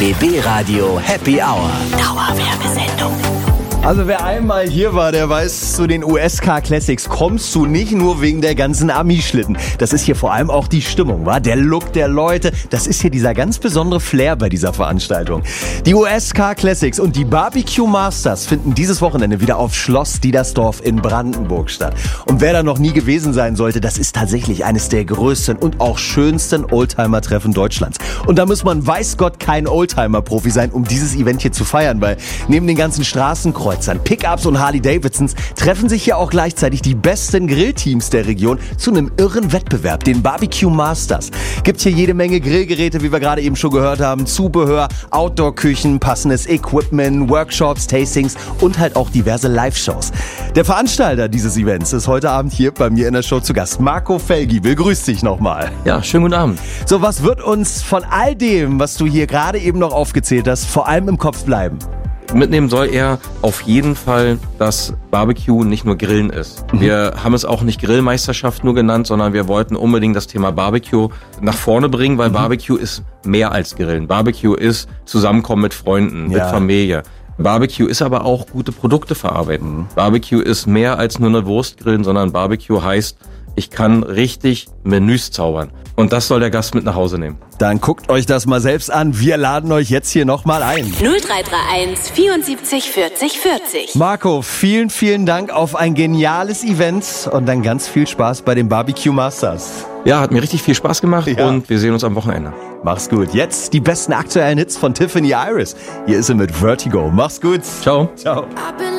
BB Radio Happy Hour. Dauerwerbesendung. Also wer einmal hier war, der weiß, zu den US-Car Classics kommst du nicht nur wegen der ganzen Ami-Schlitten. Das ist hier vor allem auch die Stimmung, wa? Der Look der Leute. Das ist hier dieser ganz besondere Flair bei dieser Veranstaltung. Die US-Car Classics und die Barbecue Masters finden dieses Wochenende wieder auf Schloss Diedersdorf in Brandenburg statt. Und wer da noch nie gewesen sein sollte, das ist tatsächlich eines der größten und auch schönsten Oldtimer-Treffen Deutschlands. Und da muss man, weiß Gott, kein Oldtimer-Profi sein, um dieses Event hier zu feiern, weil neben den ganzen Straßenkreuzern, Pickups und Harley-Davidsons treffen sich hier auch gleichzeitig die besten Grillteams der Region zu einem irren Wettbewerb, den Barbecue Masters. Gibt hier jede Menge Grillgeräte, wie wir gerade eben schon gehört haben, Zubehör, Outdoor-Küchen, passendes Equipment, Workshops, Tastings und halt auch diverse Live-Shows. Der Veranstalter dieses Events ist heute Abend hier bei mir in der Show zu Gast. Marco Felgi, grüß dich nochmal. Ja, schönen guten Abend. So, was wird uns von all dem, was du hier gerade eben noch aufgezählt hast, vor allem im Kopf bleiben? Mitnehmen soll er auf jeden Fall, dass Barbecue nicht nur Grillen ist. Wir haben es auch nicht Grillmeisterschaft nur genannt, sondern wir wollten unbedingt das Thema Barbecue nach vorne bringen, weil Barbecue ist mehr als Grillen. Barbecue ist Zusammenkommen mit Freunden, mit Familie. Barbecue ist aber auch gute Produkte verarbeiten. Barbecue ist mehr als nur eine Wurst grillen, sondern Barbecue heißt, ich kann richtig Menüs zaubern. Und das soll der Gast mit nach Hause nehmen. Dann guckt euch das mal selbst an. Wir laden euch jetzt hier nochmal ein. 0331 74 40 40. Marco, vielen, vielen Dank auf ein geniales Event und dann ganz viel Spaß bei den Barbecue Masters. Ja, hat mir richtig viel Spaß gemacht und wir sehen uns am Wochenende. Mach's gut. Jetzt die besten aktuellen Hits von Tiffany Iris. Hier ist sie mit Vertigo. Mach's gut. Ciao. Ciao.